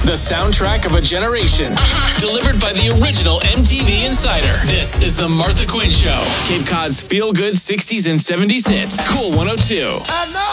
The soundtrack of a generation. Delivered by the original MTV Insider. This is The Martha Quinn Show. Cape Cod's feel-good 60s and 70s hits. Cool 102.